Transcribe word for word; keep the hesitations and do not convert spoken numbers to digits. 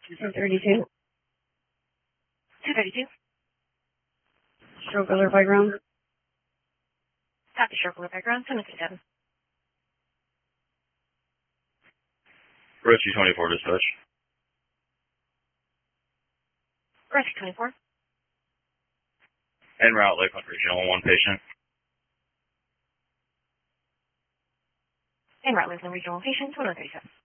two thirty-two. two thirty-two. Stroke alert background. Copy, stroke alert background, seven three seven. Rescue twenty-four dispatch. Rescue twenty-four. En route, Lakeland Regional, one patient. En route, Lakeland Regional, patient, one oh three seven.